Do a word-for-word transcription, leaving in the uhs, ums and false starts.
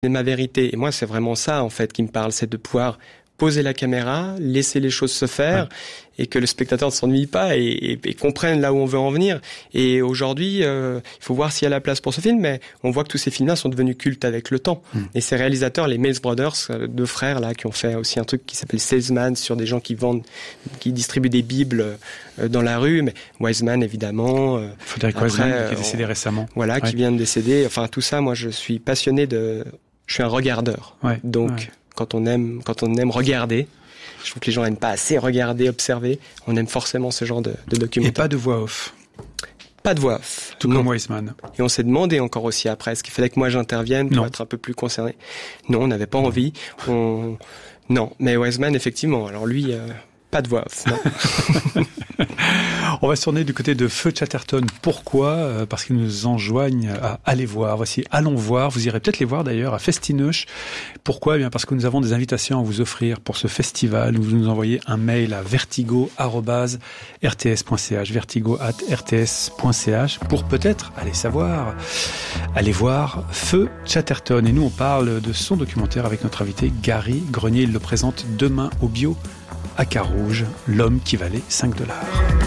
C'est ma vérité. Et moi, c'est vraiment ça, en fait, qui me parle, c'est de pouvoir poser la caméra, laisser les choses se faire, ouais. et que le spectateur ne s'ennuie pas et, et, et comprenne là où on veut en venir. Et aujourd'hui, euh, il faut voir s'il y a la place pour ce film, mais on voit que tous ces films-là sont devenus cultes avec le temps. Mm. Et ces réalisateurs, les Mills Brothers, deux frères là, qui ont fait aussi un truc qui s'appelle Salesman, sur des gens qui vendent, qui distribuent des bibles euh, dans la rue, mais Wiseman évidemment. Euh, Frédéric Wiseman, qui est décédé on, récemment. Voilà, ouais. qui vient de décéder. Enfin, tout ça, moi, je suis passionné de... Je suis un regardeur. Ouais. Donc... Ouais. Quand on aime, quand on aime regarder, je trouve que les gens n'aiment pas assez regarder, observer. On aime forcément ce genre de, de documentaire. Et pas de voix off. Pas de voix off. Tout non. Comme Wiseman. Et on s'est demandé encore aussi après, est-ce qu'il fallait que moi j'intervienne pour non. être un peu plus concerné? Non, on n'avait pas envie. On... Non, mais Wiseman, effectivement. Alors lui, euh, pas de voix off. Non. On va se tourner du côté de Feu Chatterton. Pourquoi ? euh, Parce qu'ils nous enjoignent à aller voir. Voici Allons voir. Vous irez peut-être les voir d'ailleurs à Festineuch. Pourquoi ? Eh bien parce que nous avons des invitations à vous offrir pour ce festival. Vous nous envoyez un mail à vertigo arobase r t s point c h, vertigo arobase r t s point c h pour peut-être aller savoir, aller voir Feu Chatterton. Et nous, on parle de son documentaire avec notre invité Gary Grenier. Il le présente demain au Bio à Carouge, l'homme qui valait cinq dollars.